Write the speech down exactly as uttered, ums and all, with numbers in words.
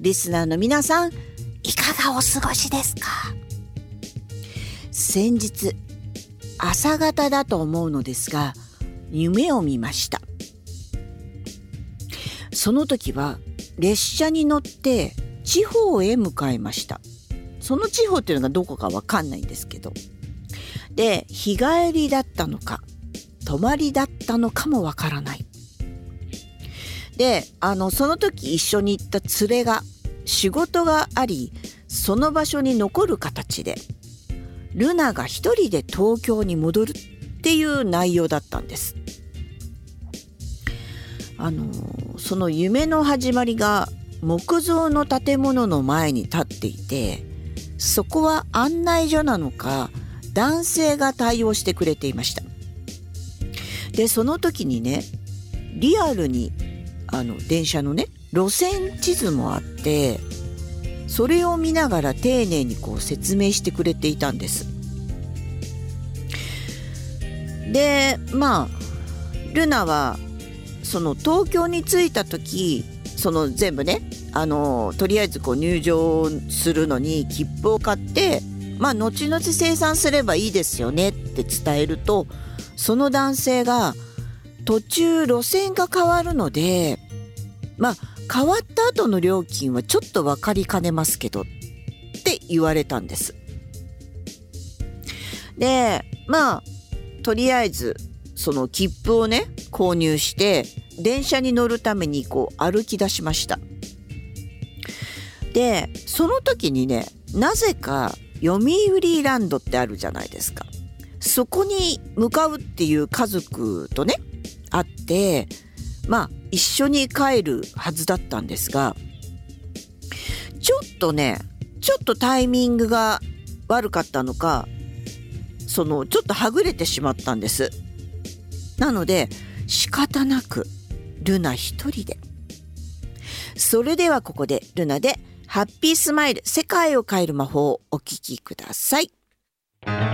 リスナーの皆さん、いかがお過ごしですか？先日、朝方だと思うのですが、夢を見ました。その時は列車に乗って地方へ向かいました。その地方っていうのがどこかわかんないんですけど、で、日帰りだったのか泊まりだったのかもわからない。で、あのその時一緒に行った連れが仕事があり、その場所に残る形でルナが一人で東京に戻るっていう内容だったんです。あのその夢の始まりが木造の建物の前に立っていて、そこは案内所なのか男性が対応してくれていました。で、その時にね、リアルにあの電車のね路線地図もあって、それを見ながら丁寧にこう説明してくれていたんです。で、まあルナはその東京に着いた時、その全部ね、あのとりあえずこう入場するのに切符を買って、まあ後々清算すればいいですよねって伝えると、その男性が途中路線が変わるので、まあ変わった後の料金はちょっと分かりかねますけどって言われたんです。で、まあとりあえずその切符をね購入して電車に乗るためにこう歩き出しました。で、その時にね、なぜか読売ランドってあるじゃないですか。そこに向かうっていう家族とね会って、まあ一緒に帰るはずだったんですが、ちょっとねちょっとタイミングが悪かったのか、そのちょっとはぐれてしまったんです。なので仕方なくルナ一人で。それではここでルナでハッピースマイル世界を変える魔法をお聞きください。